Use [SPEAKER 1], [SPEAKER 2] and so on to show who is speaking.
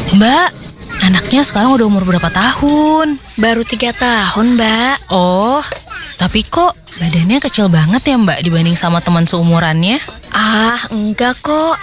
[SPEAKER 1] Mbak, anaknya sekarang udah umur berapa tahun?
[SPEAKER 2] Baru 3 tahun, Mbak.
[SPEAKER 1] Oh, tapi kok badannya kecil banget ya Mbak dibanding sama teman seumurannya?
[SPEAKER 2] Ah, enggak kok.